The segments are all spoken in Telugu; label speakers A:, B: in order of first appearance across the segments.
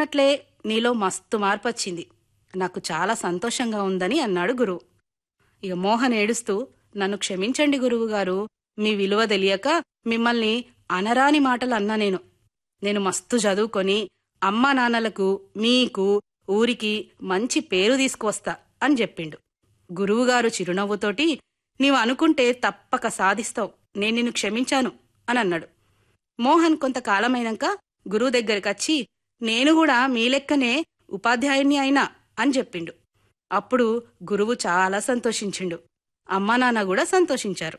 A: అనుకున్నట్లే నీలో మస్తు మార్పొచ్చింది. నాకు చాలా సంతోషంగా ఉందని అన్నాడు గురువు. ఇక మోహన్ ఏడుస్తూ, నన్ను క్షమించండి గురువుగారు, మీ విలువ తెలియక మిమ్మల్ని అనరాని మాటలు అన్నా. నేను మస్తు చదువుకొని అమ్మా నాన్నలకు, మీకు, ఊరికి మంచి పేరు తీసుకువస్తా అని చెప్పిండు. గురువుగారు చిరునవ్వుతోటి, నీవు అనుకుంటే తప్పక సాధిస్తావు, నేను నిన్ను క్షమించాను అని అన్నాడు. మోహన్ కొంతకాలమైనాక గురువు దగ్గరకొచ్చి, నేను కూడా మీ లెక్కనే ఉపాధ్యాయుని అయినా అని చెప్పిండు. అప్పుడు గురువు చాలా సంతోషించిండు. అమ్మా నాన్న కూడా సంతోషించారు.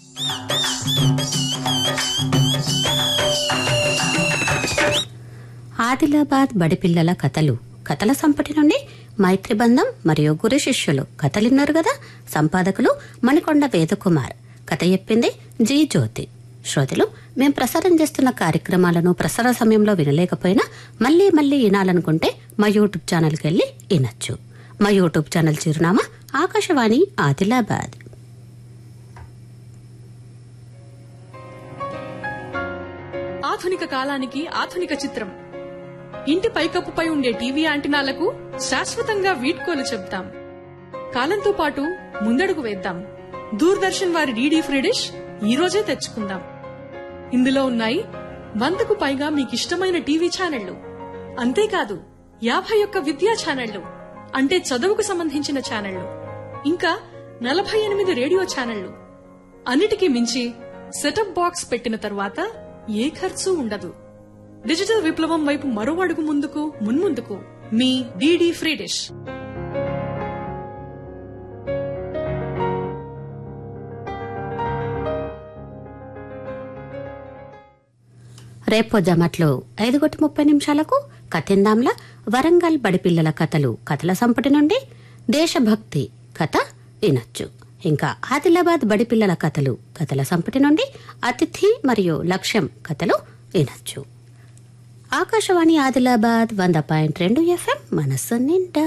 B: ఆదిలాబాద్ బడిపిల్లల కథలు, కథల సంపుటి నుండి మైత్రిబంధం మరియు గురు శిష్యులు కథలిన్నారు కదా. సంపాదకులు మణికొండ వేదకుమార్, కథ చెప్పింది జి జ్యోతి. శ్రోతలు, మేం ప్రసారం చేస్తున్న కార్యక్రమాలను ప్రసార సమయంలో వినలేకపోయినా మళ్లీ వినాలనుకుంటే మా యూట్యూబ్ ఛానల్కి వెళ్ళి వినొచ్చు. మా యూట్యూబ్ ఛానల్ చిరునామా ఆకాశవాణి ఆదిలాబాద్.
C: ఆధునిక కాలానికి ఆధునిక చిత్రం. ఇంటి పైకప్పుపై ఉండే టీవీ యాంటినాలకు శాశ్వతంగా వీడ్కోలు చెప్తాం. కాలంతో పాటు ముందడుగు వేద్దాం. దూరదర్శన్ వారి డీడీ ఫ్రీ డిష్ ఈ రోజే తెచ్చుకుందాం. ఇందులో ఉన్నాయి 100కు పైగా మీకిష్టమైన టీవీ ఛానళ్లు. అంతేకాదు 51 విద్యా ఛానళ్లు, అంటే చదువుకు సంబంధించిన ఛానళ్లు, ఇంకా 48 రేడియో ఛానళ్లు. అన్నిటికీ మించి సెటప్ బాక్స్ పెట్టిన తర్వాత ఏ ఖర్చు ఉండదు. డిజిటల్ విప్లవం వైపు మరో అడుగు మున్ముందుకు మీ డీడీ ఫ్రీ డిష్.
B: రేపో జమట్లో 5:30 కథిందాంలా వరంగల్ బడిపిల్లల కథలు, కథల సంపుటి నుండి దేశభక్తి కథ వినొచ్చు. ఇంకా ఆదిలాబాద్ బడిపిల్లల కథలు, కథల సంపుటి నుండి అతిథి మరియు లక్ష్యం కథలు వినొచ్చు. ఆకాశవాణి ఆదిలాబాద్ 100.2 FM మనస్సు నిండా.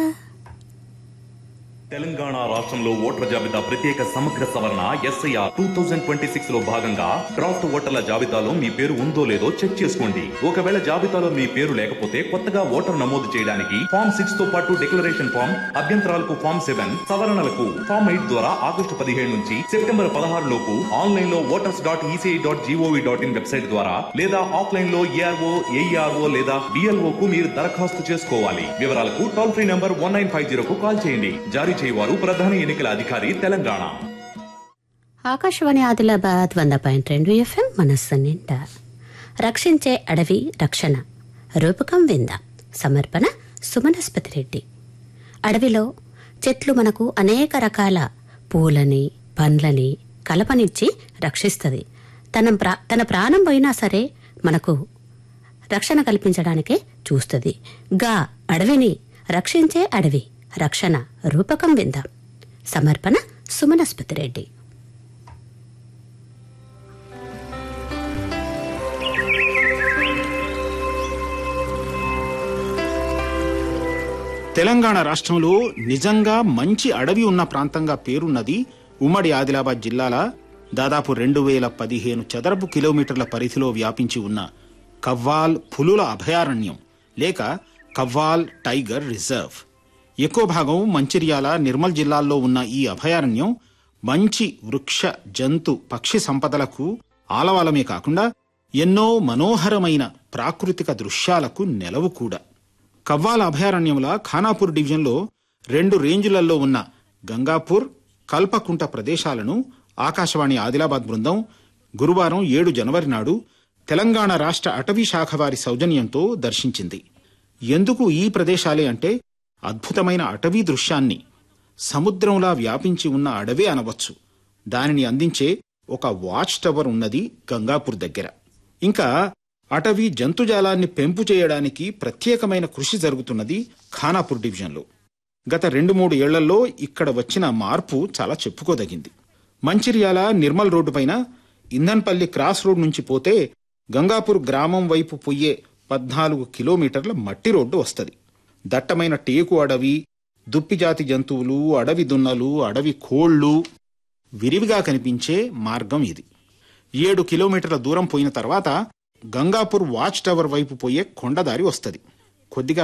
D: తెలంగాణ రాష్ట్రంలో ఓటర్ల జాబితా ప్రత్యేక సమగ్ర సవరణ SIR 2026 లో భాగంగా డ్రాఫ్ట్ ఓటర్ల జాబితాలో మీ పేరు ఉందో లేదో చెక్ చేసుకోండి. ఒకవేళ జాబితాలో మీ పేరు లేకపోతే కొత్తగా ఓటర్ నమోదు చేయడానికి ఫామ్ 6 తో పాటు డిక్లరేషన్ ఫామ్, అభ్యంతరాలకు ఫామ్ 7, సవరణలకు ఫామ్ 8 ద్వారా ఆగస్టు 15 నుంచి సెప్టెంబర్ 16 లోపు ఆన్లైన్ లో voters.eci.gov.in వెబ్సైట్ ద్వారా లేదా ఆఫ్లైన్ లో ARO, AERO లేదా BLO కు మీరు దరఖాస్తు చేసుకోవాలి. వివరాలకు టోల్ ఫ్రీ నంబర్ 1950 కు కాల్ చేయండి. జారీ చేయవారు ప్రధాన ఎన్నికల అధికారి తెలంగాణ.
B: ఆకాశవాణి ఆదిలాబాద్ 100.2 FM మనస్సు నిండా. రక్షించే అడవి రక్షణ, రూపకం వింద. సమర్పణ సుమనస్పతి రెడ్డి. అడవిలో చెట్లు మనకు అనేక రకాల పూలని, పండ్లని, కలపనిచ్చి రక్షిస్తుంది. తన ప్రాణం పోయినా సరే మనకు రక్షణ కల్పించడానికే చూస్తుంది. గా అడవిని రక్షించే అడవి రక్షణ రూపకం వింద. సమర్పణ సుమనస్పతి రెడ్డి.
E: తెలంగాణ రాష్ట్రంలో నిజంగా మంచి అడవి ఉన్న ప్రాంతంగా పేరున్నది ఉమ్మడి ఆదిలాబాద్ జిల్లాల దాదాపు 2015 చదరపు కిలోమీటర్ల పరిధిలో వ్యాపించి ఉన్న కవ్వాల్ పులుల అభయారణ్యం లేక కవ్వాల్ టైగర్ రిజర్వ్. ఎక్కువ భాగం మంచిర్యాల, నిర్మల్ జిల్లాల్లో ఉన్న ఈ అభయారణ్యం మంచి వృక్ష, జంతు, పక్షి సంపదలకు ఆలవాలమే కాకుండా ఎన్నో మనోహరమైన ప్రాకృతిక దృశ్యాలకు నెలవు కూడా. కవ్వాల్ అభయారణ్యంలో ఖానాపూర్ డివిజన్లో 2 రేంజులలో ఉన్న గంగాపూర్, కల్పకుంట ప్రదేశాలను ఆకాశవాణి ఆదిలాబాద్ బృందం గురువారం 7 జనవరి నాడు తెలంగాణ రాష్ట్ర అటవీ శాఖ వారి సౌజన్యంతో దర్శించింది. ఎందుకు ఈ ప్రదేశాలే అంటే అద్భుతమైన అటవీ దృశ్యాన్ని, సముద్రంలా వ్యాపించి ఉన్న అడవే అనవచ్చు. దానిని అందించే ఒక వాచ్ టవర్ ఉన్నది గంగాపూర్ దగ్గర. ఇంకా అటవీ జంతుజాలాన్ని పెంపు చేయడానికి ప్రత్యేకమైన కృషి జరుగుతున్నది ఖానాపూర్ డివిజన్లో. గత 2-3 ఏళ్లలో ఇక్కడ వచ్చిన మార్పు చాలా చెప్పుకోదగింది. మంచిర్యాల నిర్మల్ రోడ్డు పైన ఇంధన్పల్లి క్రాస్ రోడ్ నుంచి పోతే గంగాపూర్ గ్రామం వైపు పోయే 14 కిలోమీటర్ల మట్టి రోడ్డు వస్తుంది. దట్టమైన టేకు అడవి, దుప్పిజాతి జంతువులు, అడవి దున్నలు, అడవి కోళ్లు విరివిగా కనిపించే మార్గం ఇది. 7 కిలోమీటర్ల దూరం పోయిన తర్వాత గంగాపూర్ వాచ్ టవర్ వైపు పోయే కొండదారి వస్తుంది. కొద్దిగా